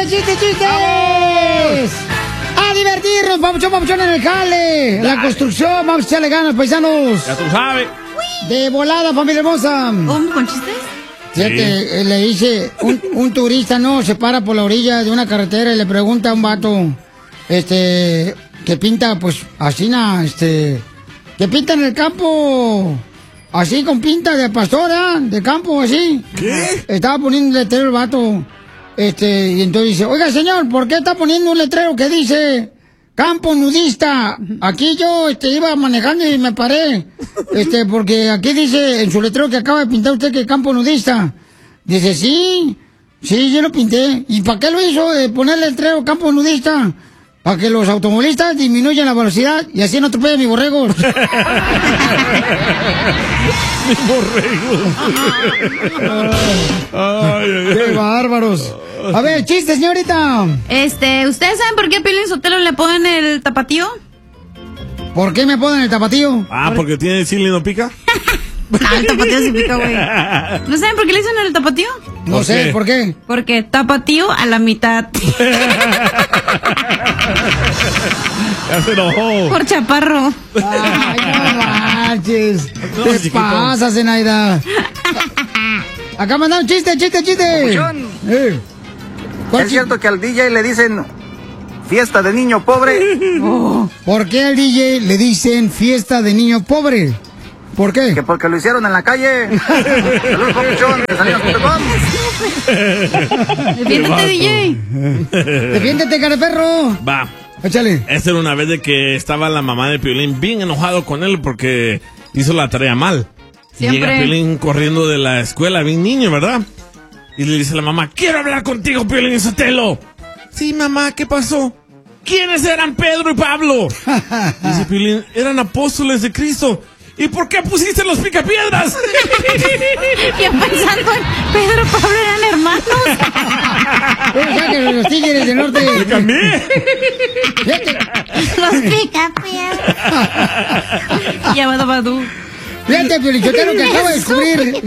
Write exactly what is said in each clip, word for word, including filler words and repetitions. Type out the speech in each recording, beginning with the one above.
chistes, chistes! ¡A divertirnos, papuchón, papuchón en el jale! La construcción, vamos a echarle ganas, paisanos. Ya tú sabes. De volada, familia hermosa. ¿Cómo, con chistes? Fíjate, sí. Le dice, un, un turista, no, se para por la orilla de una carretera y le pregunta a un vato, este, que pinta, pues, así, na, este, que pinta en el campo, así, con pinta de pastora, de campo, así. ¿Qué? Estaba poniendo un letrero el vato, este, y entonces dice, oiga, señor, ¿por qué está poniendo un letrero que dice campo nudista? Aquí yo, este, iba manejando y me paré, este, porque aquí dice en su letrero que acaba de pintar usted que campo nudista. Dice, sí, sí, yo lo pinté. ¿Y para qué lo hizo de poner el letrero campo nudista? Para que los automovilistas disminuyan la velocidad y así no atropellen mi borrego. Mi borrego. Ay, ay, ay. ¡Qué bárbaros! A ver, chiste, señorita. Este, ¿ustedes saben por qué a Piolín Sotelo le ponen el tapatío? ¿Por qué me ponen el tapatío? Ah, ¿Por... porque tiene chile y no pica. Ah, el tapatío sí pica, güey. ¿No saben por qué le dicen el tapatío? No sé, qué? ¿por qué? Porque tapatío a la mitad. Ya se enojó. Por chaparro. Ay, no manches. No, ¿Qué chiquito. pasa, Zenaida? Acá mandaron chiste, chiste, chiste. Eh. ¿Es cierto que al D J le dicen fiesta de niño pobre? Oh. ¿Por qué al D J le dicen fiesta de niño pobre? ¿Por qué? Que porque lo hicieron en la calle. Saludos, papuchón, de salinas punto com. Defiéndete, D J. Defiéndete, careperro. Va. Échale. Esta era una vez de que estaba la mamá de Piolín bien enojado con él porque hizo la tarea mal. Siempre. Y llega Piolín corriendo de la escuela, bien niño, ¿verdad? Y le dice a la mamá, quiero hablar contigo, Piolín Sotelo. Sí, mamá, ¿qué pasó? ¿Quiénes eran Pedro y Pablo? Dice Piolín, eran apóstoles de Cristo. ¿Y por qué pusiste los picapiedras? Yo pensando en Pedro y Pablo eran hermanos. O sea que los tigres del norte. ¡Le cambié! Los picapiedras. Llamado Badú. Fíjate, Piolichotero, que acabo de descubrir.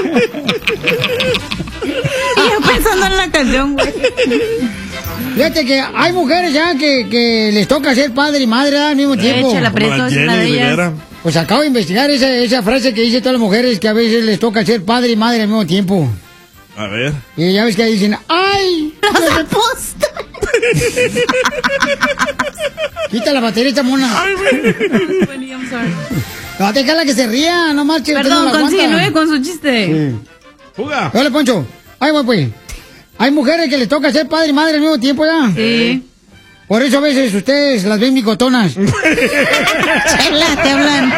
Y yo pensando en la canción, güey. Fíjate que hay mujeres ya que, que les toca ser padre y madre al mismo tiempo. Échala, presto, es una de ellas. Pues acabo de investigar esa, esa frase que dice todas las mujeres que a veces les toca ser padre y madre al mismo tiempo. A ver. Y ya ves que dicen, ¡ay! ¡Los apóstoles! Quita la batería esta mona. Bueno, I'm sorry. No, déjala que se ría, no marches. Perdón, continúe con su chiste. Sí. ¡Fuga! Dale, Poncho. Ay, güey, pues. Hay mujeres que les toca ser padre y madre al mismo tiempo, ¿ya? Sí. Por eso a veces ustedes las ven bicotonas. Chela, te hablan.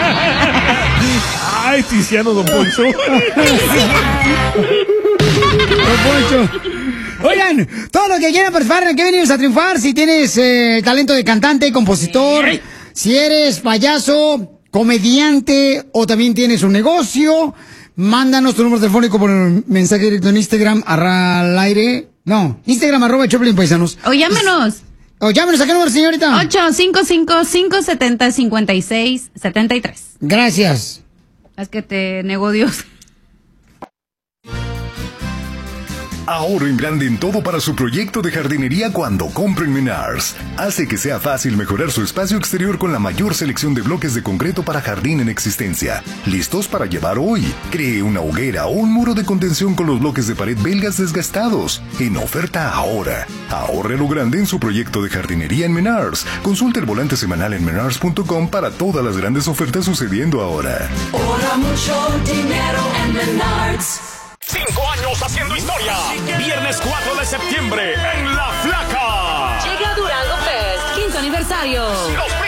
¡Ay, Tiziano, don Poncho! Don Poncho. Oigan, todos los que quieran participar, ¿en qué venimos a triunfar? Si tienes eh, talento de cantante, compositor, si eres payaso, comediante o también tienes un negocio, mándanos tu número telefónico por mensaje directo en Instagram, al aire. No, Instagram, arroba Choplin Paisanos. O llámenos. O llámenos, ¿a qué número, señorita? ocho cinco cinco, cinco siete cero, cinco seis siete tres. Gracias. Es que te negó Dios. Ahorro en grande en todo para su proyecto de jardinería cuando compre en Menards. Hace que sea fácil mejorar su espacio exterior con la mayor selección de bloques de concreto para jardín en existencia. ¿Listos para llevar hoy? Cree una hoguera o un muro de contención con los bloques de pared belgas desgastados. En oferta ahora. Ahorre lo grande en su proyecto de jardinería en Menards. Consulte el volante semanal en menards punto com para todas las grandes ofertas sucediendo ahora. Ahorra mucho dinero en Menards. Cinco años haciendo historia. Viernes cuatro de septiembre en La Flaca. Llega Durango Fest, quinto aniversario. Los